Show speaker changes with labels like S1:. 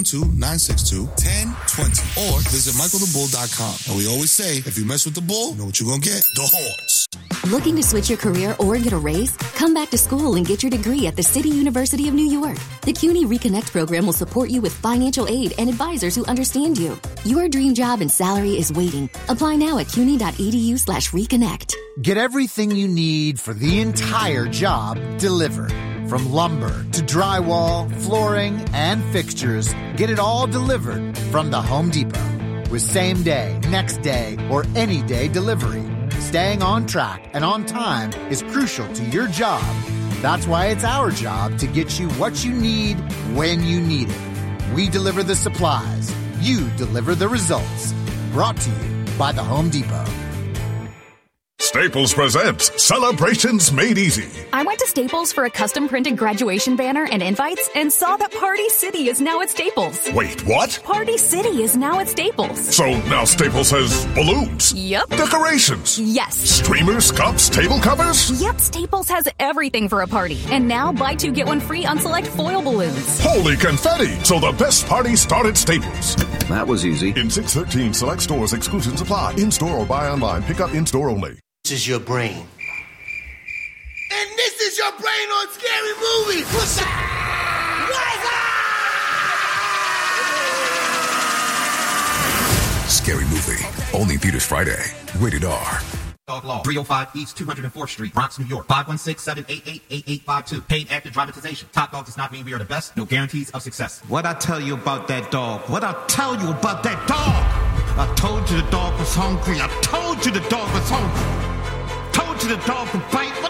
S1: 2-962-1020 or visit michaelthebull.com. And we always say, if you mess with the bull, you know what you're going to get? The horns.
S2: Looking to switch your career or get a raise? Come back to school and get your degree at the City University of New York. The CUNY Reconnect program will support you with financial aid and advisors who understand you. Your dream job and salary is waiting. Apply now at cuny.edu/reconnect.
S3: Get everything you need for the entire job delivered. From lumber to drywall, flooring, and fixtures, get it all delivered from the Home Depot. With same day, next day, or any day delivery. Staying on track and on time is crucial to your job. That's why it's our job to get you what you need when you need it. We deliver the supplies. You deliver the results. Brought to you by the Home Depot.
S4: Staples presents Celebrations Made Easy.
S5: I went to Staples for a custom-printed graduation banner and invites and saw that Party City is now at Staples.
S4: Wait, what?
S5: Party City is now at Staples.
S4: So now Staples has balloons?
S5: Yep.
S4: Decorations?
S5: Yes.
S4: Streamers, cups, table covers?
S5: Yep, Staples has everything for a party. And now buy two, get one free on select foil balloons.
S4: Holy confetti! So the best party start at Staples.
S6: That was easy.
S4: In 613 select stores, exclusions apply. In-store or buy online. Pick up in-store only.
S7: This is your brain. And this is your brain on Scary Movie. What's up?
S8: Scary Movie. Only theaters Friday. Rated R.
S9: Dog Law, 305 East 204th Street, Bronx, New York. 516-788-8852. Paid active dramatization. Top Dog does not mean we are the best. No guarantees of success.
S10: What I tell you about that dog? What I tell you about that dog? I told you the dog was hungry. I told you the dog was hungry. Told you the dog would bite. What